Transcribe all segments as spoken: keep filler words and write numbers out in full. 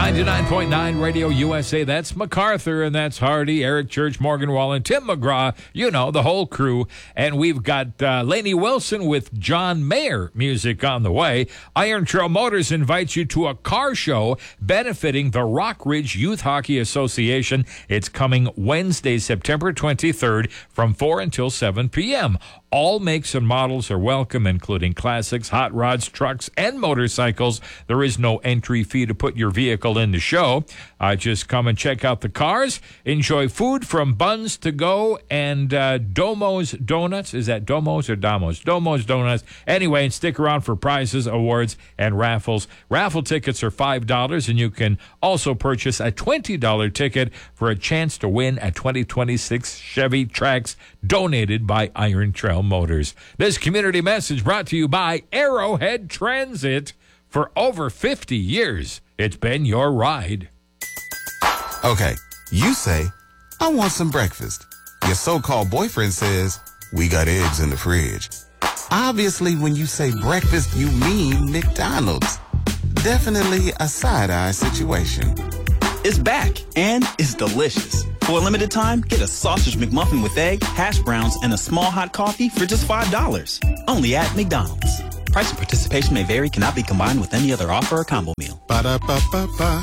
ninety-nine point nine Radio U S A. That's MacArthur, and that's Hardy, Eric Church, Morgan Wallen, Tim McGraw, you know, the whole crew. And we've got uh, Lainey Wilson with John Mayer music on the way. Iron Trail Motors invites you to a car show benefiting the Rock Ridge Youth Hockey Association. It's coming Wednesday, September twenty-third from four until seven p.m. All makes and models are welcome, including classics, hot rods, trucks, and motorcycles. There is no entry fee to put your vehicle in the show. Uh, just come and check out the cars. Enjoy food from Buns to Go and uh, Domo's Donuts. Is that Domo's or Domos? Domo's Donuts. Anyway, and stick around for prizes, awards, and raffles. Raffle tickets are five dollars, and you can also purchase a twenty dollars ticket for a chance to win a twenty twenty-six Chevy Trax donated by Iron Trail Motors. This community message brought to you by Arrowhead Transit. For over fifty years, it's been your ride. Okay, you say, I want some breakfast. Your so-called boyfriend says, we got eggs in the fridge. Obviously, when you say breakfast, you mean McDonald's. Definitely a side-eye situation. It's back, and it's delicious. For a limited time, get a sausage McMuffin with egg, hash browns, and a small hot coffee for just five dollars. Only at McDonald's. Price and participation may vary, cannot be combined with any other offer or combo meal. Ba-da-ba-ba-ba.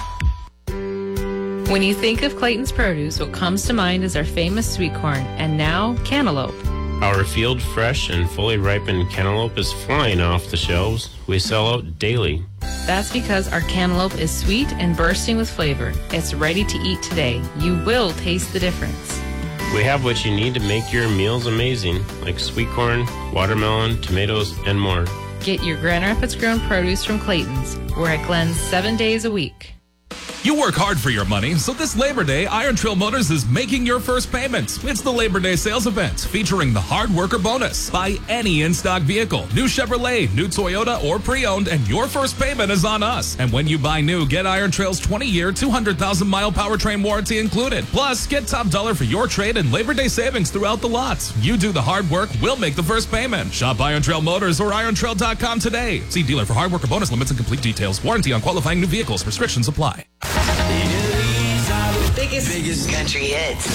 When you think of Clayton's Produce, what comes to mind is our famous sweet corn, and now cantaloupe. Our field fresh and fully ripened cantaloupe is flying off the shelves. We sell out daily. That's because our cantaloupe is sweet and bursting with flavor. It's ready to eat today. You will taste the difference. We have what you need to make your meals amazing, like sweet corn, watermelon, tomatoes, and more. Get your Grand Rapids grown produce from Clayton's. We're at Glenn's seven days a week. You work hard for your money, so this Labor Day, Iron Trail Motors is making your first payment. It's the Labor Day sales event featuring the Hard Worker Bonus. Buy any in-stock vehicle, new Chevrolet, new Toyota, or pre-owned, and your first payment is on us. And when you buy new, get Iron Trail's twenty-year, two hundred thousand mile powertrain warranty included. Plus, get top dollar for your trade and Labor Day savings throughout the lots. You do the hard work, we'll make the first payment. Shop Iron Trail Motors or iron trail dot com today. See dealer for Hard Worker Bonus limits and complete details. Warranty on qualifying new vehicles. Restrictions apply. Biggest, biggest country hits.